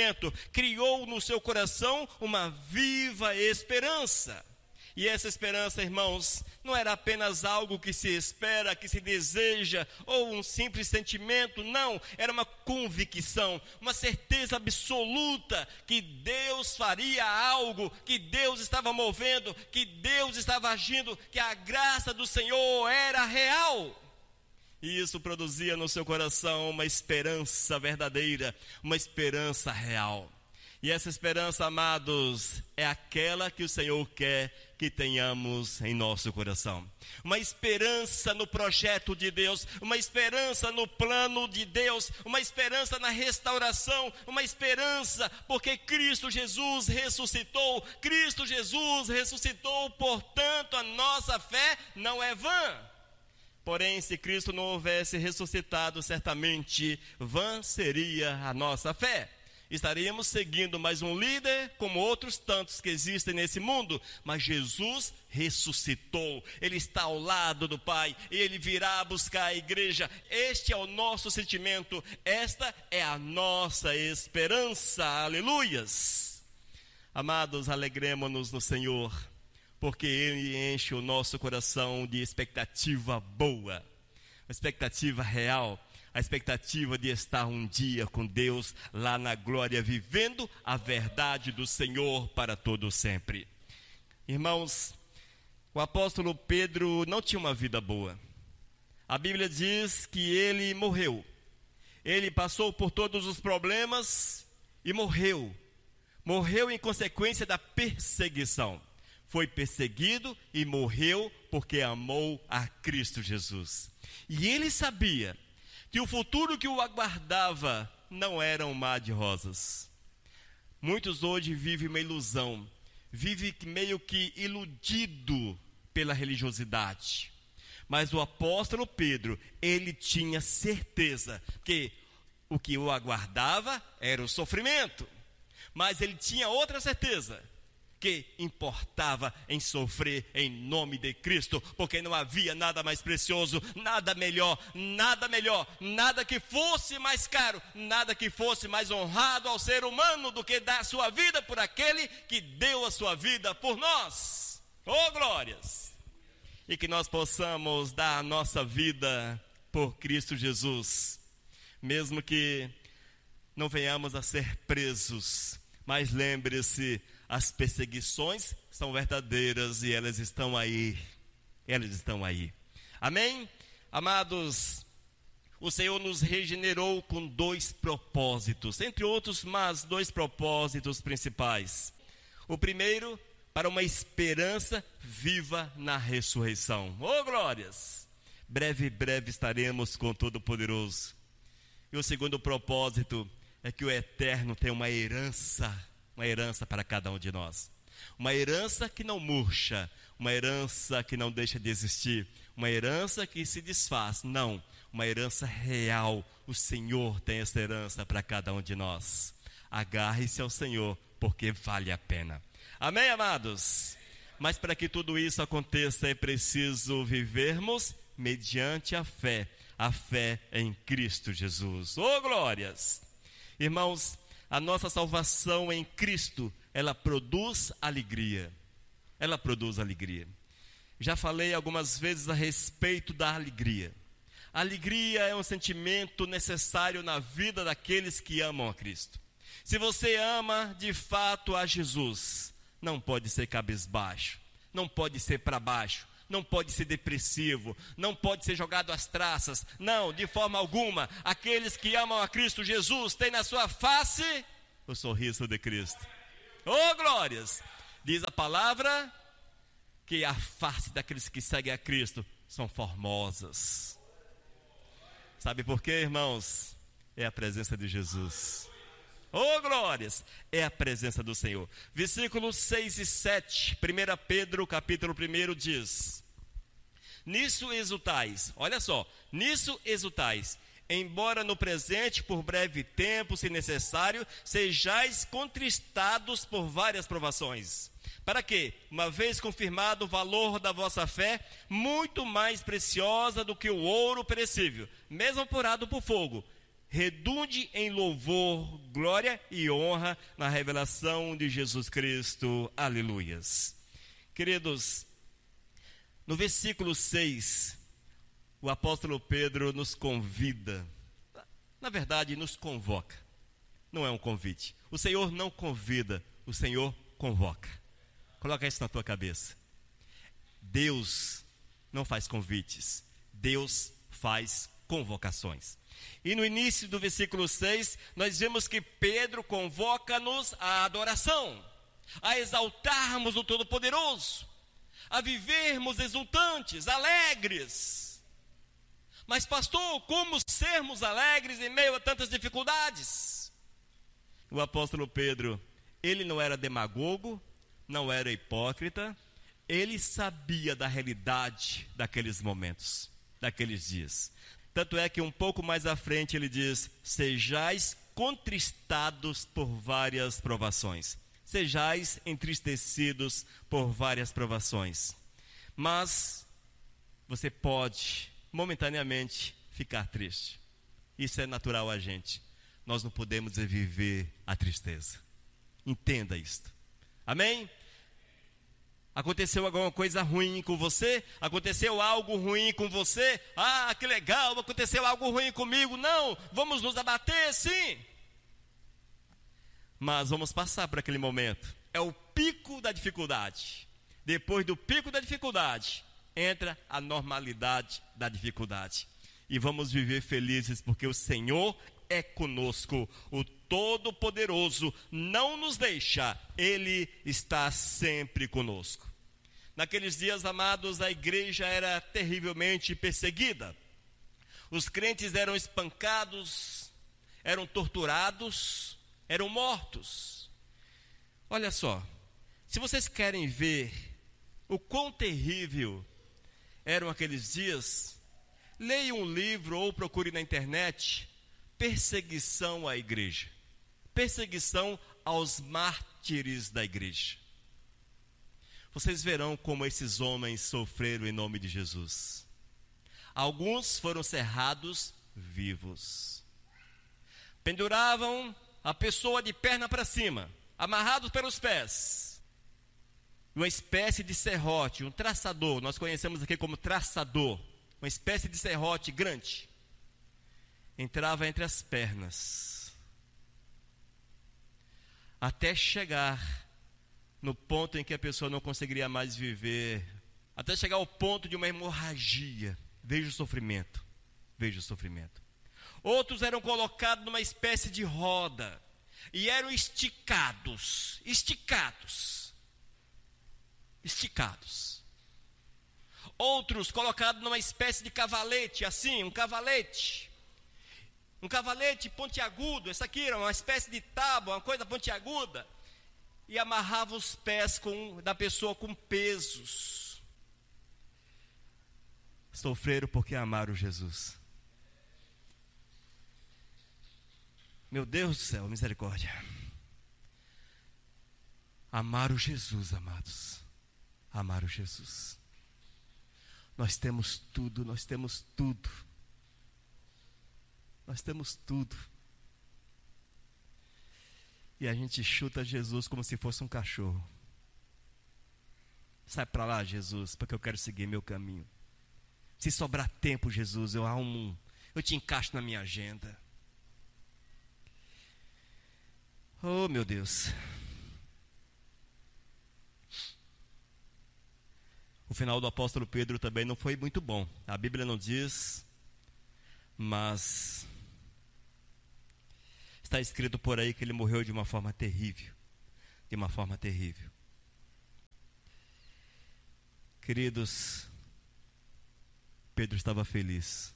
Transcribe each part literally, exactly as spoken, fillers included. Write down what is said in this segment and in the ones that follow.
sentimento, criou no seu coração uma viva esperança. E essa esperança, irmãos, não era apenas algo que se espera, que se deseja, ou um simples sentimento, não, era uma convicção, uma certeza absoluta que Deus faria algo, que Deus estava movendo, que Deus estava agindo, que a graça do Senhor era real. E isso produzia no seu coração uma esperança verdadeira, uma esperança real. E essa esperança, amados, é aquela que o Senhor quer que tenhamos em nosso coração. Uma esperança no projeto de Deus, uma esperança no plano de Deus, uma esperança na restauração, uma esperança porque Cristo Jesus ressuscitou. Cristo Jesus ressuscitou, portanto a nossa fé não é vã. Porém, se Cristo não houvesse ressuscitado, certamente vã seria a nossa fé. Estaríamos seguindo mais um líder, como outros tantos que existem nesse mundo, mas Jesus ressuscitou, Ele está ao lado do Pai, e Ele virá buscar a igreja. Este é o nosso sentimento, esta é a nossa esperança, aleluias. Amados, alegremo-nos no Senhor, porque Ele enche o nosso coração de expectativa boa, uma expectativa real, a expectativa de estar um dia com Deus lá na glória, vivendo a verdade do Senhor para todo sempre. Irmãos, o apóstolo Pedro não tinha uma vida boa. A Bíblia diz que ele morreu. Ele passou por todos os problemas e morreu. Morreu em consequência da perseguição. Foi perseguido e morreu porque amou a Cristo Jesus. E ele sabia que o futuro que o aguardava não era um mar de rosas. Muitos hoje vivem uma ilusão, vivem meio que iludido pela religiosidade. Mas o apóstolo Pedro, ele tinha certeza que o que o aguardava era o sofrimento. Mas ele tinha outra certeza, que importava em sofrer em nome de Cristo, porque não havia nada mais precioso, nada melhor, nada melhor, nada que fosse mais caro, nada que fosse mais honrado ao ser humano do que dar a sua vida por aquele que deu a sua vida por nós. Oh glórias! E que nós possamos dar a nossa vida por Cristo Jesus, mesmo que não venhamos a ser presos. Mas lembre-se, as perseguições são verdadeiras e elas estão aí, elas estão aí. Amém? Amados, o Senhor nos regenerou com dois propósitos, entre outros, mas dois propósitos principais. O primeiro, para uma esperança viva na ressurreição. Oh glórias! Breve, breve estaremos com o Todo-Poderoso. E o segundo propósito é que o Eterno tem uma herança, uma herança para cada um de nós. Uma herança que não murcha, uma herança que não deixa de existir, uma herança que se desfaz, não, uma herança real. O Senhor tem essa herança para cada um de nós. Agarre-se ao Senhor, porque vale a pena. Amém, amados? Mas para que tudo isso aconteça, é preciso vivermos mediante a fé, a fé em Cristo Jesus. Oh glórias! Irmãos, a nossa salvação em Cristo, ela produz alegria. Ela produz alegria. Já falei algumas vezes a respeito da alegria. A alegria é um sentimento necessário na vida daqueles que amam a Cristo. Se você ama de fato a Jesus, não pode ser cabisbaixo, não pode ser para baixo, não pode ser depressivo, não pode ser jogado às traças, não, de forma alguma. Aqueles que amam a Cristo Jesus têm na sua face o sorriso de Cristo. Oh glórias! Diz a palavra que a face daqueles que seguem a Cristo são formosas. Sabe por quê, irmãos? É a presença de Jesus. Oh glórias! É a presença do Senhor. Versículos seis e sete, primeira Pedro capítulo um diz: nisso exultais, olha só, nisso exultais, embora no presente, por breve tempo, se necessário, sejais contristados por várias provações. Para que, uma vez confirmado o valor da vossa fé, muito mais preciosa do que o ouro perecível, mesmo apurado por fogo, redunde em louvor, glória e honra na revelação de Jesus Cristo. Aleluias. Queridos, no versículo seis, o apóstolo Pedro nos convida, na verdade nos convoca, não é um convite. O Senhor não convida, o Senhor convoca. Coloca isso na tua cabeça. Deus não faz convites, Deus faz convocações. E no início do versículo seis, nós vemos que Pedro convoca-nos à adoração, a exaltarmos o Todo-Poderoso, a vivermos exultantes, alegres. Mas pastor, como sermos alegres em meio a tantas dificuldades? O apóstolo Pedro, ele não era demagogo, não era hipócrita, ele sabia da realidade daqueles momentos, daqueles dias. Tanto é que um pouco mais à frente ele diz: sejais contristados por várias provações. Sejais entristecidos por várias provações. Mas você pode momentaneamente ficar triste. Isso é natural a gente. Nós não podemos viver a tristeza. Entenda isto. Amém? Aconteceu alguma coisa ruim com você? Aconteceu algo ruim com você? Ah, que legal, aconteceu algo ruim comigo. Não, vamos nos abater, sim. Mas vamos passar por aquele momento. É o pico da dificuldade. Depois do pico da dificuldade, entra a normalidade da dificuldade. E vamos viver felizes porque o Senhor é conosco. O Todo-Poderoso não nos deixa, Ele está sempre conosco. Naqueles dias, amados, a igreja era terrivelmente perseguida. Os crentes eram espancados, eram torturados, eram mortos. Olha só, se vocês querem ver o quão terrível eram aqueles dias, leia um livro ou procure na internet Perseguição à Igreja. Perseguição aos mártires da igreja. Vocês verão como esses homens sofreram em nome de Jesus. Alguns foram cerrados vivos. Penduravam a pessoa de perna para cima, amarrados pelos pés. Uma espécie de serrote, um traçador, nós conhecemos aqui como traçador, uma espécie de serrote grande, entrava entre as pernas, até chegar no ponto em que a pessoa não conseguiria mais viver, até chegar ao ponto de uma hemorragia. Veja o sofrimento, veja o sofrimento. Outros eram colocados numa espécie de roda e eram esticados, esticados, esticados. Outros colocados numa espécie de cavalete, assim, um cavalete. Um cavalete pontiagudo, essa aqui era uma espécie de tábua, uma coisa pontiaguda, e amarrava os pés com, da pessoa com pesos. Sofreram porque amaram Jesus. Meu Deus do céu, misericórdia. Amaram Jesus, amados. Amaram Jesus. Nós temos tudo, nós temos tudo. Nós temos tudo. E a gente chuta Jesus como se fosse um cachorro. Sai para lá, Jesus, porque eu quero seguir meu caminho. Se sobrar tempo, Jesus, eu arrumo, eu te encaixo na minha agenda. Oh, meu Deus. O final do apóstolo Pedro também não foi muito bom. A Bíblia não diz, mas está escrito por aí que ele morreu de uma forma terrível. De uma forma terrível. Queridos, Pedro estava feliz.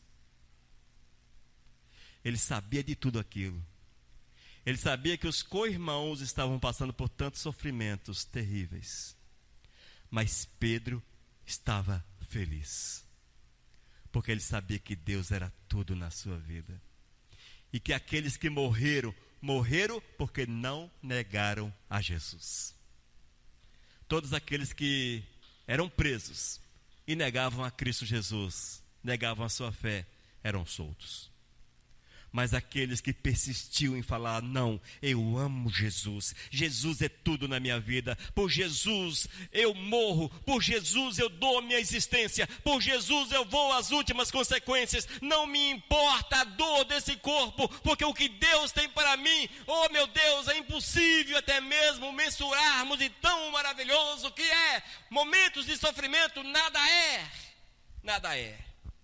Ele sabia de tudo aquilo. Ele sabia que os co-irmãos estavam passando por tantos sofrimentos terríveis. Mas Pedro estava feliz. Porque ele sabia que Deus era tudo na sua vida. E que aqueles que morreram, morreram porque não negaram a Jesus. Todos aqueles que eram presos e negavam a Cristo Jesus, negavam a sua fé, eram soltos. Mas aqueles que persistiu em falar, não, eu amo Jesus, Jesus é tudo na minha vida, por Jesus eu morro, por Jesus eu dou minha existência, por Jesus eu vou às últimas consequências, não me importa a dor desse corpo, porque o que Deus tem para mim, oh meu Deus, é impossível até mesmo mensurarmos, e tão maravilhoso que é. Momentos de sofrimento, nada é, nada é.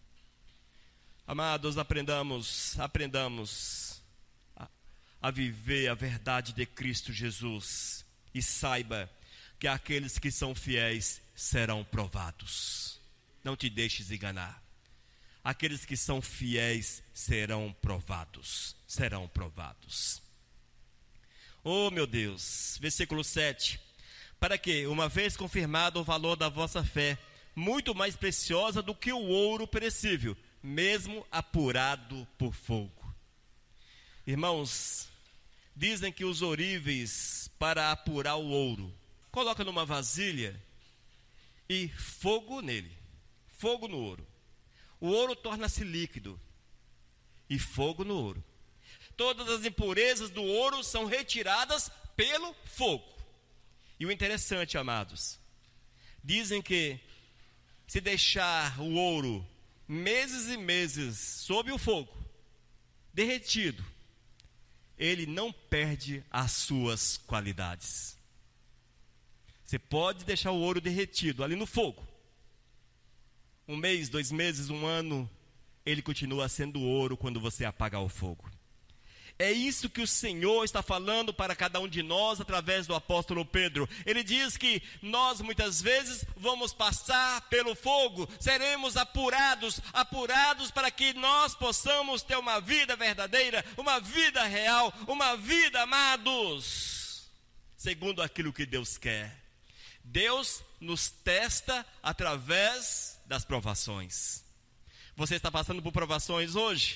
Amados, aprendamos, aprendamos a, a viver a verdade de Cristo Jesus, e saiba que aqueles que são fiéis serão provados. Não te deixes enganar. Aqueles que são fiéis serão provados, serão provados. Oh meu Deus, versículo sete. Para que, uma vez confirmado o valor da vossa fé, muito mais preciosa do que o ouro perecível, mesmo apurado por fogo. Irmãos, dizem que os ourives, para apurar o ouro, coloca numa vasilha e fogo nele, fogo no ouro. O ouro torna-se líquido e fogo no ouro. Todas as impurezas do ouro são retiradas pelo fogo. E o interessante, amados, dizem que se deixar o ouro meses e meses sob o fogo, derretido, ele não perde as suas qualidades. Você pode deixar o ouro derretido ali no fogo, um mês, dois meses, um ano, ele continua sendo ouro quando você apagar o fogo. É isso que o Senhor está falando para cada um de nós através do apóstolo Pedro. Ele diz que nós muitas vezes vamos passar pelo fogo, seremos apurados, apurados para que nós possamos ter uma vida verdadeira, uma vida real, uma vida, amados, segundo aquilo que Deus quer. Deus nos testa através das provações. Você está passando por provações hoje?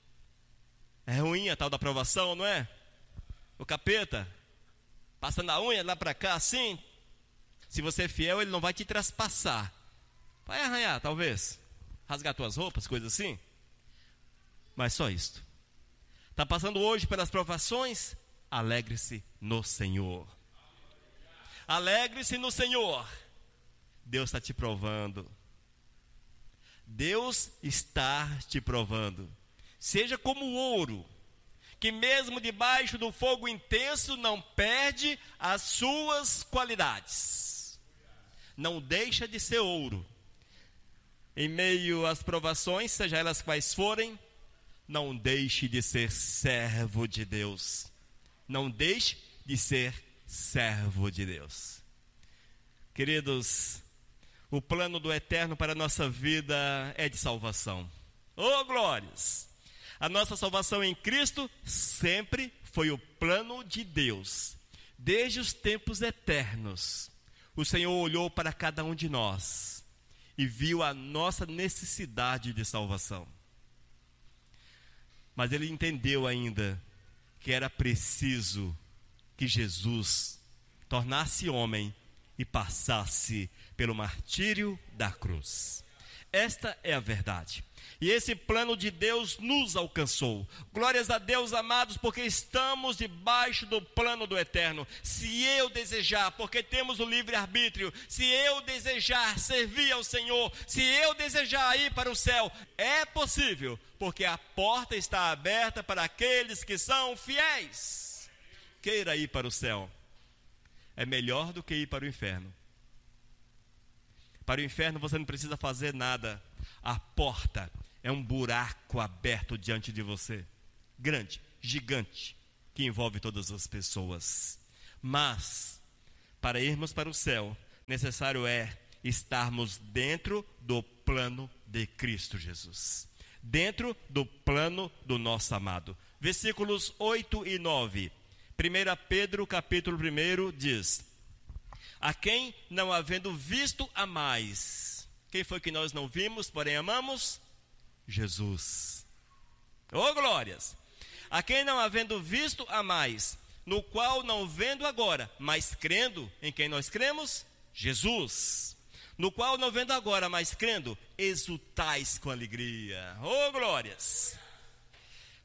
É ruim a tal da provação, não é? O capeta, passando a unha lá para cá assim. Se você é fiel, ele não vai te traspassar. Vai arranhar, talvez. Rasgar tuas roupas, coisas assim. Mas só isto. Está passando hoje pelas provações? Alegre-se no Senhor. Alegre-se no Senhor. Deus está te provando. Deus está te provando. Seja como o ouro, que mesmo debaixo do fogo intenso não perde as suas qualidades. Não deixa de ser ouro. Em meio às provações, seja elas quais forem, não deixe de ser servo de Deus. Não deixe de ser servo de Deus. Queridos, o plano do eterno para a nossa vida é de salvação. Oh, glórias! A nossa salvação em Cristo sempre foi o plano de Deus. Desde os tempos eternos, o Senhor olhou para cada um de nós e viu a nossa necessidade de salvação. Mas Ele entendeu ainda que era preciso que Jesus tornasse homem e passasse pelo martírio da cruz. Esta é a verdade. E esse plano de Deus nos alcançou. Glórias a Deus, amados, porque estamos debaixo do plano do eterno. Se eu desejar, porque temos o livre-arbítrio, se eu desejar servir ao Senhor, se eu desejar ir para o céu, é possível, porque a porta está aberta para aqueles que são fiéis. Queira ir para o céu. É melhor do que ir para o inferno. Para o inferno você não precisa fazer nada. A porta é um buraco aberto diante de você. Grande, gigante, que envolve todas as pessoas. Mas, para irmos para o céu, necessário é estarmos dentro do plano de Cristo Jesus. Dentro do plano do nosso amado. Versículos oito e nove. primeira Pedro, capítulo um, diz: a quem não havendo visto a mais. Quem foi que nós não vimos, porém amamos? Jesus. Oh, glórias! A quem não havendo visto a mais, no qual não vendo agora, mas crendo em quem nós cremos? Jesus. No qual não vendo agora, mas crendo, exultais com alegria. Oh, glórias!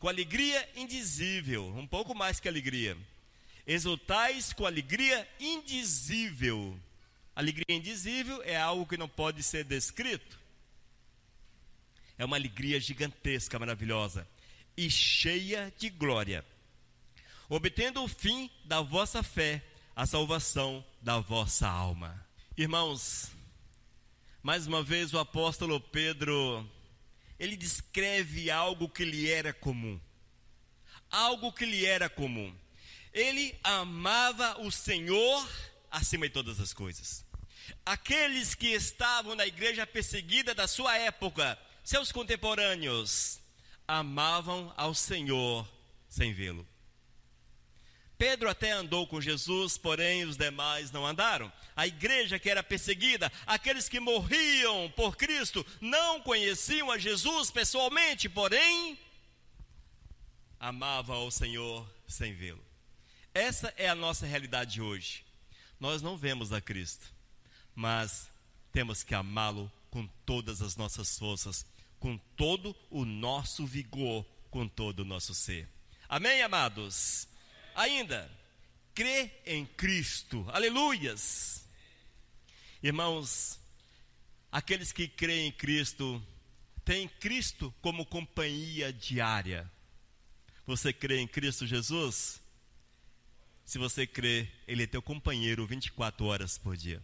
com alegria indizível, um pouco mais que alegria. Exultais com alegria indizível. Alegria indizível é algo que não pode ser descrito. É uma alegria gigantesca, maravilhosa e cheia de glória, obtendo o fim da vossa fé, a salvação da vossa alma. Irmãos, mais uma vez o apóstolo Pedro, ele descreve algo que lhe era comum. Algo que lhe era comum. Ele amava o Senhor acima de todas as coisas. Aqueles que estavam na igreja perseguida da sua época, seus contemporâneos, amavam ao Senhor sem vê-lo. Pedro até andou com Jesus, porém os demais não andaram. A igreja que era perseguida, aqueles que morriam por Cristo, não conheciam a Jesus pessoalmente, porém amavam ao Senhor sem vê-lo. Essa é a nossa realidade hoje. Nós não vemos a Cristo, mas temos que amá-lo com todas as nossas forças, com todo o nosso vigor, com todo o nosso ser. Amém, amados? Ainda, crê em Cristo. Aleluias! Irmãos, aqueles que creem em Cristo, têm Cristo como companhia diária. Você crê em Cristo Jesus? Se você crê, Ele é teu companheiro vinte e quatro horas por dia.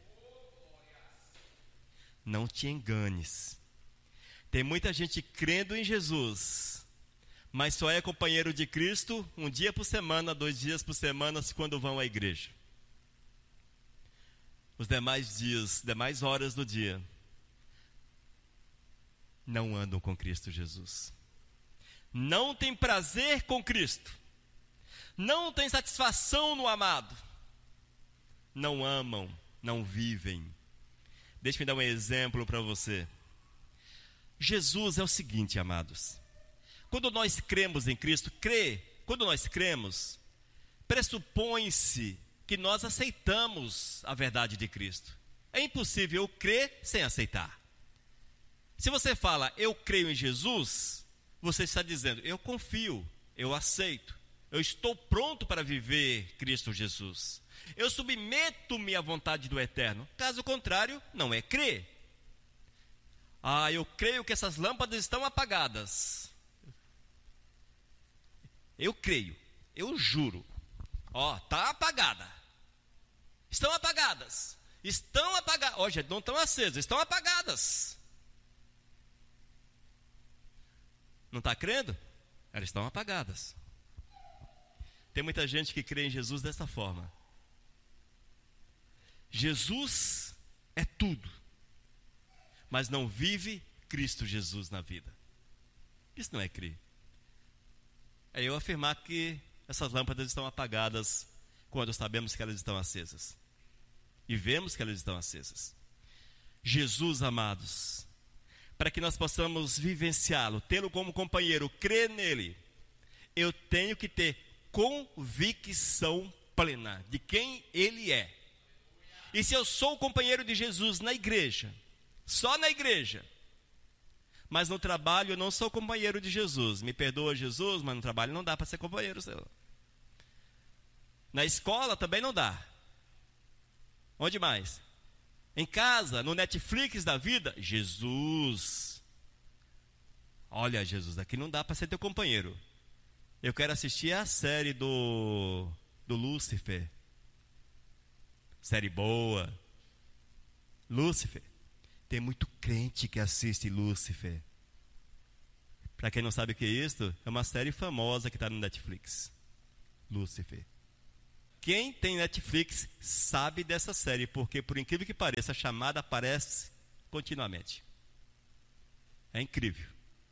Não te enganes. Tem muita gente crendo em Jesus, mas só é companheiro de Cristo um dia por semana, dois dias por semana, quando vão à igreja. Os demais dias, demais horas do dia, não andam com Cristo Jesus. Não tem prazer com Cristo. Não tem satisfação no amado. Não amam, não vivem. Deixa-me dar um exemplo para você. Jesus é o seguinte, amados. Quando nós cremos em Cristo, crê, quando nós cremos, pressupõe-se que nós aceitamos a verdade de Cristo. É impossível crer sem aceitar. Se você fala, eu creio em Jesus, você está dizendo, eu confio, eu aceito, eu estou pronto para viver Cristo Jesus. Eu submeto-me à vontade do Eterno. Caso contrário, não é crer. Ah, eu creio que essas lâmpadas estão apagadas. Eu creio, eu juro. Ó, está apagada. Estão apagadas. Estão apagadas. Ó, gente, não estão acesas, estão apagadas. Não está crendo? Elas estão apagadas. Tem muita gente que crê em Jesus dessa forma. Jesus é tudo, mas não vive Cristo Jesus na vida. Isso não é crer. É eu afirmar que essas lâmpadas estão apagadas quando sabemos que elas estão acesas. E vemos que elas estão acesas. Jesus, amados, para que nós possamos vivenciá-lo, tê-lo como companheiro, crer nele, eu tenho que ter convicção plena de quem ele é. E se eu sou o companheiro de Jesus na igreja, só na igreja, mas no trabalho eu não sou companheiro de Jesus, me perdoa Jesus, mas no trabalho não dá para ser companheiro, Senhor. Na escola também não dá. Onde mais? Em casa, no Netflix da vida, Jesus. Olha, Jesus, aqui não dá para ser teu companheiro. Eu quero assistir a série do, do Lúcifer. Série boa. Lúcifer. Tem muito crente que assiste Lúcifer. Para quem não sabe o que é isso, é uma série famosa que está no Netflix. Lúcifer. Quem tem Netflix sabe dessa série, porque por incrível que pareça, a chamada aparece continuamente. É incrível.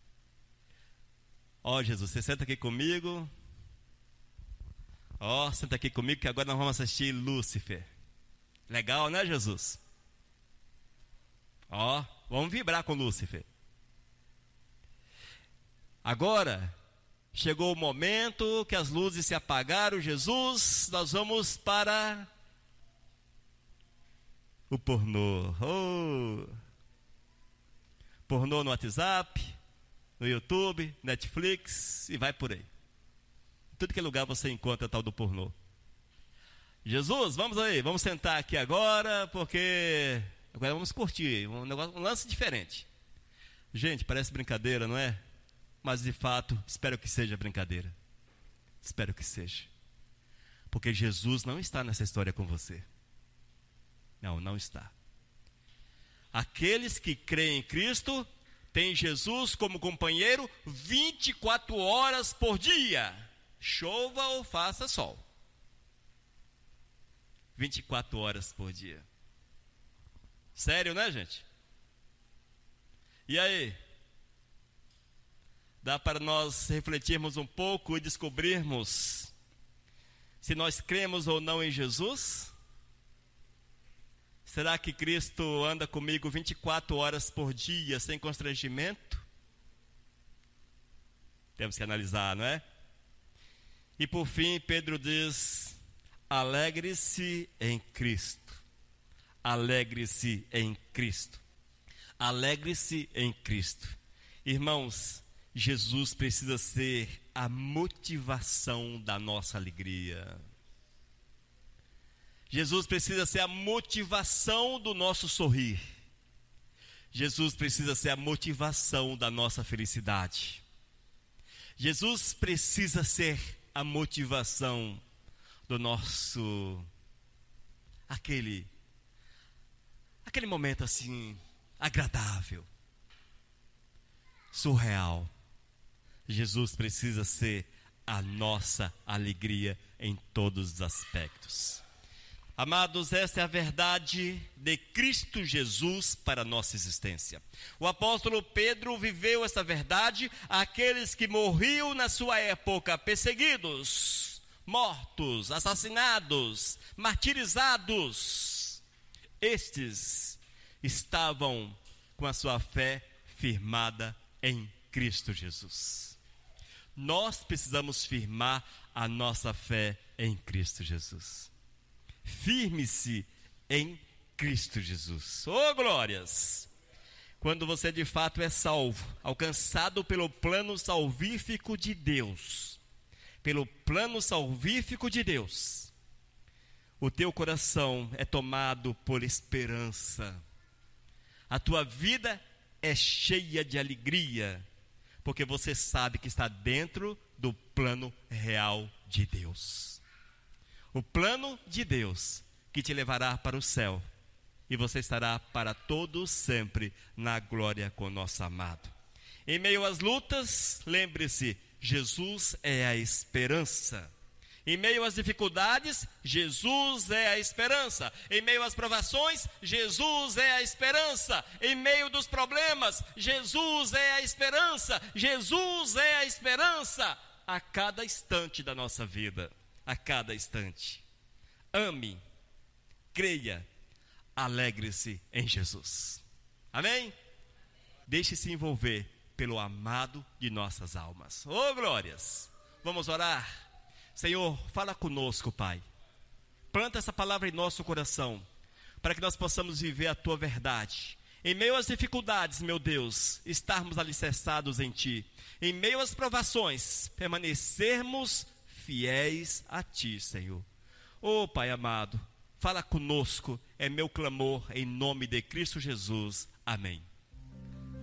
Ó, oh, Jesus, você senta aqui comigo. Ó, oh, senta aqui comigo que agora nós vamos assistir Lúcifer. Legal, né, Jesus? Ó, oh, vamos vibrar com Lúcifer. Agora, chegou o momento que as luzes se apagaram, Jesus, nós vamos para o pornô. Oh. Pornô no WhatsApp, no YouTube, Netflix e vai por aí. Em tudo que é lugar você encontra tal do pornô. Jesus, vamos aí, vamos sentar aqui agora, porque agora vamos curtir, um, negócio, um lance diferente. Gente, parece brincadeira, não é? Mas de fato, espero que seja brincadeira. Espero que seja. Porque Jesus não está nessa história com você. Não, não está. Aqueles que creem em Cristo têm Jesus como companheiro vinte e quatro horas por dia. Chova ou faça sol. vinte e quatro horas por dia. Sério, né, gente? E aí? Dá para nós refletirmos um pouco e descobrirmos se nós cremos ou não em Jesus? Será que Cristo anda comigo vinte e quatro horas por dia sem constrangimento? Temos que analisar, não é? E por fim, Pedro diz: alegre-se em Cristo. Alegre-se em Cristo. Alegre-se em Cristo. Irmãos, Jesus precisa ser a motivação da nossa alegria. Jesus precisa ser a motivação do nosso sorrir. Jesus precisa ser a motivação da nossa felicidade. Jesus precisa ser a motivação do nosso aquele aquele momento assim agradável, surreal. Jesus precisa ser a nossa alegria em todos os aspectos. Amados, esta é a verdade de Cristo Jesus para a nossa existência. O apóstolo Pedro viveu essa verdade àqueles que morriam na sua época, perseguidos, mortos, assassinados, martirizados. Estes estavam com a sua fé firmada em Cristo Jesus. Nós precisamos firmar a nossa fé em Cristo Jesus. Firme-se em Cristo Jesus. Oh, glórias! Quando você de fato é salvo, alcançado pelo plano salvífico de Deus, pelo plano salvífico de Deus, o teu coração é tomado por esperança. A tua vida é cheia de alegria, porque você sabe que está dentro do plano real de Deus. O plano de Deus que te levará para o céu, e você estará para todos sempre na glória com o nosso amado. Em meio às lutas, lembre-se, Jesus é a esperança. Em meio às dificuldades, Jesus é a esperança. Em meio às provações, Jesus é a esperança. Em meio dos problemas, Jesus é a esperança. Jesus é a esperança a cada instante da nossa vida. A cada instante. Ame, creia, alegre-se em Jesus. Amém? Deixe-se envolver pelo amado de nossas almas. Oh, glórias! Vamos orar. Senhor, fala conosco, Pai. Planta essa palavra em nosso coração, para que nós possamos viver a Tua verdade. Em meio às dificuldades, meu Deus, estarmos alicerçados em Ti. Em meio às provações, permanecermos fiéis a Ti, Senhor. Oh, Pai amado, fala conosco, é meu clamor em nome de Cristo Jesus. Amém.